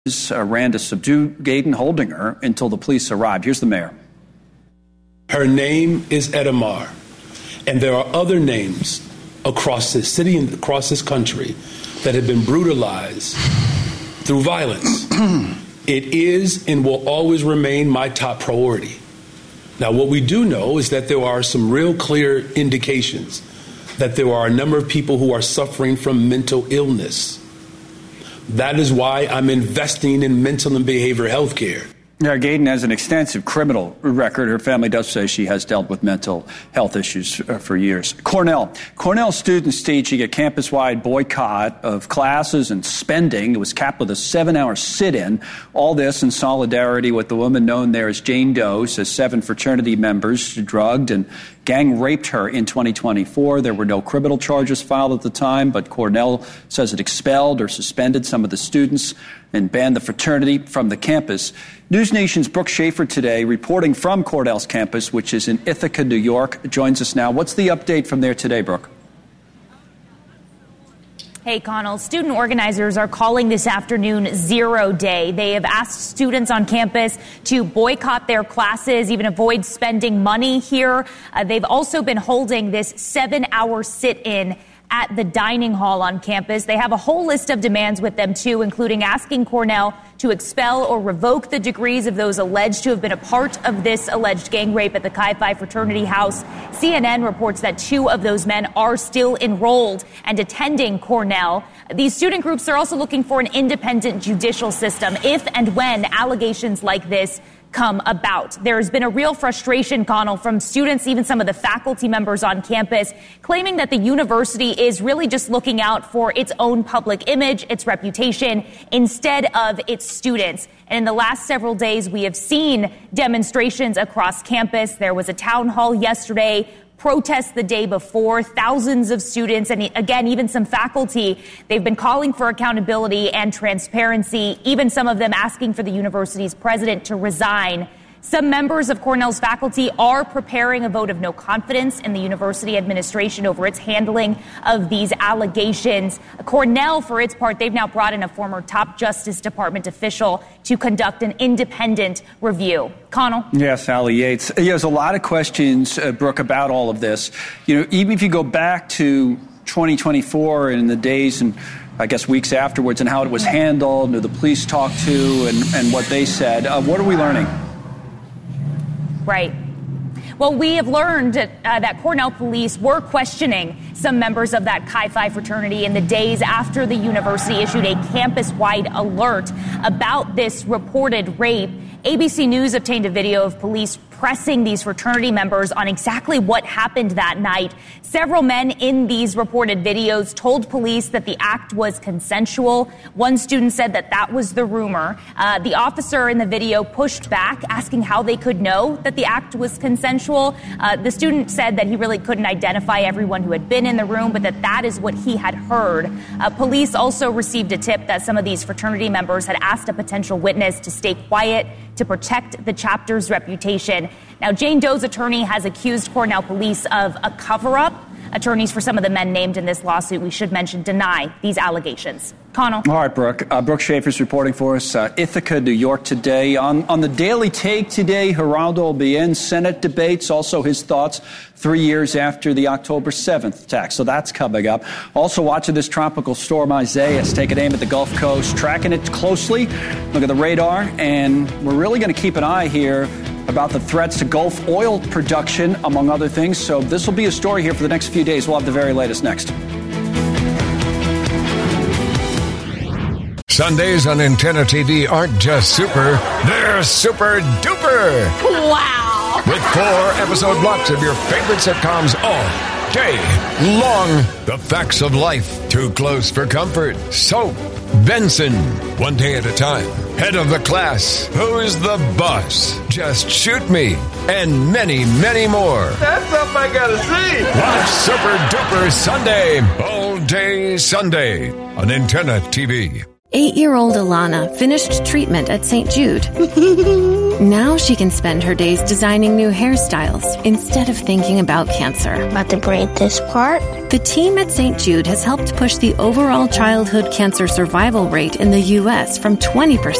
ran to subdue Gaydon, holding her until the police arrived. Here's the mayor. Her name is Edamar, and there are other names across this city and across this country that have been brutalized through violence. It is and will always remain my top priority. Now, what we do know is that there are some real clear indications that there are a number of people who are suffering from mental illness. That is why I'm investing in mental and behavioral health care. Yeah, Gaydon has an extensive criminal record. Her family does say she has dealt with mental health issues for years. Cornell students staging a campus-wide boycott of classes and spending. It was capped with a 7-hour sit-in. All this in solidarity with the woman known there as Jane Doe, says 7 fraternity members drugged and gang raped her in 2024. There were no criminal charges filed at the time, but Cornell says it expelled or suspended some of the students and banned the fraternity from the campus. News Nation's Brooke Schaefer today, reporting from Cornell's campus, which is in Ithaca, New York, joins us now. What's the update from there today, Brooke? Hey, Connell. Student organizers are calling this afternoon Zero Day. They have asked students on campus to boycott their classes, even avoid spending money here. They've also been holding this 7-hour sit-in at the dining hall on campus. They have a whole list of demands with them, too, including asking Cornell to expel or revoke the degrees of those alleged to have been a part of this alleged gang rape at the Chi Phi fraternity house. CNN reports that 2 of those men are still enrolled and attending Cornell. These student groups are also looking for an independent judicial system if and when allegations like this come about. There has been a real frustration, Connell, from students, even some of the faculty members on campus, claiming that the university is really just looking out for its own public image, its reputation, instead of its students. And in the last several days, we have seen demonstrations across campus. There was a town hall yesterday, protests the day before, thousands of students, and again, even some faculty, they've been calling for accountability and transparency, even some of them asking for the university's president to resign. Some members of Cornell's faculty are preparing a vote of no confidence in the university administration over its handling of these allegations. Cornell, for its part, they've now brought in a former top Justice Department official to conduct an independent review. Connell? Yes, Allie Yates. There's a lot of questions, Brooke, about all of this. You know, even if you go back to 2024 and the days and I guess weeks afterwards and how it was handled, who the police talked to and what they said, what are we learning? Right. Well, we have learned that Cornell police were questioning some members of that Chi Phi fraternity in the days after the university issued a campus-wide alert about this reported rape. ABC News obtained a video of police pressing these fraternity members on exactly what happened that night. Several men in these reported videos told police that the act was consensual. One student said that that was the rumor. The officer in the video pushed back, asking how they could know that the act was consensual. The student said that he really couldn't identify everyone who had been in the room, but that is what he had heard. Police also received a tip that some of these fraternity members had asked a potential witness to stay quiet to protect the chapter's reputation. Now, Jane Doe's attorney has accused Cornell police of a cover-up. Attorneys for some of the men named in this lawsuit, we should mention, deny these allegations. Connell. All right, Brooke. Brooke Schaefer's reporting for us, Ithaca, New York today. On the Daily Take today, Geraldo will be in Senate debates, also his thoughts 3 years after the October 7th attack. So that's coming up. Also watching this tropical storm Isaias taking aim at the Gulf Coast, tracking it closely. Look at the radar, and we're really going to keep an eye here about the threats to Gulf oil production, among other things. So this will be a story here for the next few days. We'll have the very latest next. Sundays on Antenna TV aren't just super, they're super duper. Wow. With 4 episode blocks of your favorite sitcoms all day long. The facts of life, too close for comfort. Soap, Benson, One Day at a Time. Head of the Class, Who's the Boss? Just Shoot Me, and many, many more. That's something I gotta see. Watch Super Duper Sunday, all day Sunday on Antenna TV. 8-year-old Alana finished treatment at St. Jude. Now she can spend her days designing new hairstyles instead of thinking about cancer. About to braid this part. The team at St. Jude has helped push the overall childhood cancer survival rate in the U.S. from 20%